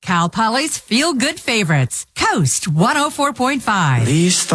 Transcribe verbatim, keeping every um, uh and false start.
Cal Poly's Feel Good Favorites. Coast one oh four point five. Least